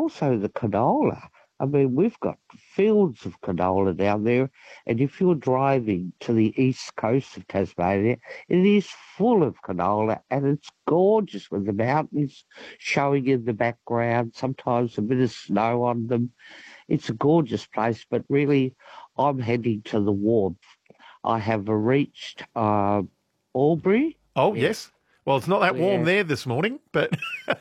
also the canola. I mean, we've got fields of canola down there, and if you're driving to the east coast of Tasmania, it is full of canola, and it's gorgeous with the mountains showing in the background, sometimes a bit of snow on them. It's a gorgeous place, but really, I'm heading to the warmth. I have reached Albury. Oh, Yeah, yes. Well, it's not that warm where there this morning, but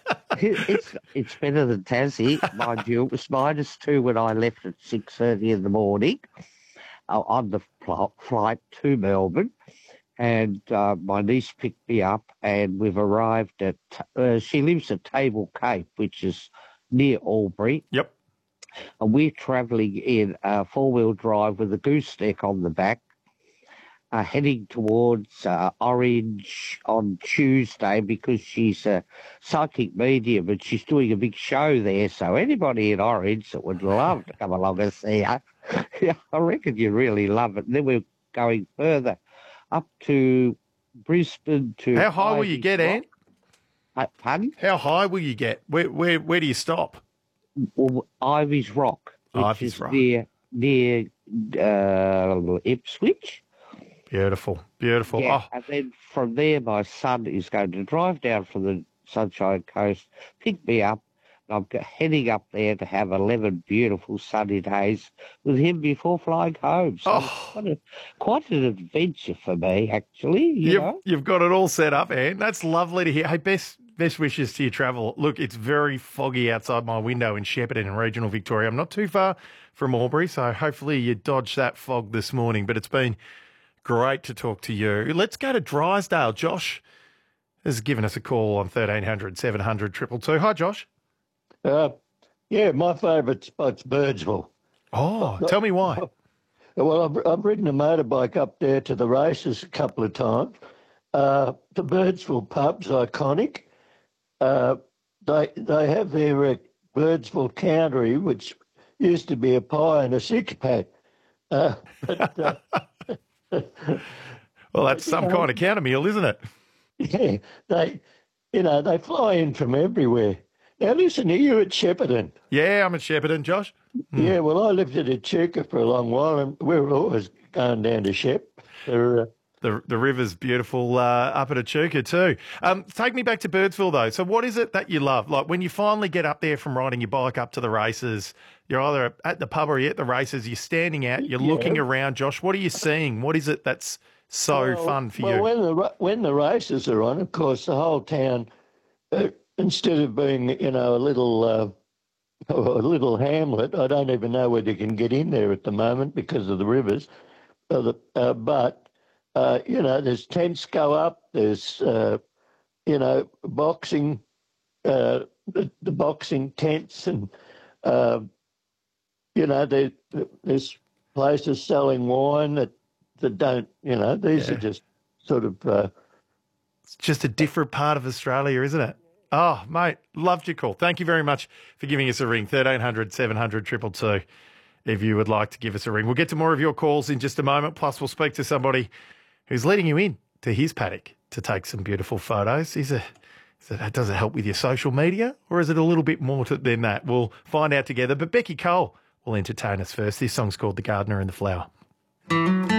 it's better than Tassie, mind you. It was -2 when I left at 6:30 in the morning on the flight to Melbourne, and my niece picked me up, and we've arrived at. She lives at Table Cape, which is near Albury, yep. and we're travelling in a four-wheel drive with a gooseneck on the back, heading towards Orange on Tuesday because she's a psychic medium and she's doing a big show there. So anybody in Orange that would love to come along and see her, yeah, I reckon you really love it. And then we're going further up to Brisbane to. How high will you Ivy's get, Ann? Rock. Pardon? How high will you get? Where do you stop? Well, Ivy's Rock, which Ivy's is Rock. near Ipswich. Beautiful, beautiful. Yeah, Oh, and then from there, my son is going to drive down from the Sunshine Coast, pick me up, and I'm heading up there to have 11 beautiful sunny days with him before flying home. So it's quite an adventure for me, actually. you've got it all set up, Ann. That's lovely to hear. Hey, best wishes to your travel. Look, it's very foggy outside my window in Shepparton in regional Victoria. I'm not too far from Albury, so hopefully you dodged that fog this morning, but it's been great to talk to you. Let's go to Drysdale. Josh has given us a call on 1300 700 222. Hi, Josh. Yeah, my favourite spot's Birdsville. Oh, tell me why. Well, I've ridden a motorbike up there to the races a couple of times. The Birdsville pub's iconic. They have their Birdsville Countery, which used to be a pie and a six-pack. But well, that's some kind of counter meal, isn't it? yeah, they fly in from everywhere. Now, listen, are you at Shepparton? Yeah, I'm at Shepparton, Josh. Yeah, well, I lived at Echuca for a long while, and we were always going down to Shep. The river's beautiful up at Echuca too. Take me back to Birdsville, though. So what is it that you love? Like when you finally get up there from riding your bike up to the races, you're either at the pub or you're at the races, you're standing out, you're looking around, Josh. What are you seeing? What is it that's so fun for you? When the races are on, of course, the whole town, instead of being, a little hamlet, I don't even know whether you can get in there at the moment because of the rivers, but there's tents go up, there's, boxing, the boxing tents, and, there's places selling wine that don't, these are just sort of... It's just a different part of Australia, isn't it? Oh, mate, loved your call. Thank you very much for giving us a ring, 1300 700 222, if you would like to give us a ring. We'll get to more of your calls in just a moment, plus we'll speak to somebody who's letting you in to his paddock to take some beautiful photos. Does it help with your social media, or is it a little bit more than that? We'll find out together. But Becky Cole will entertain us first. This song's called The Gardener and the Flower.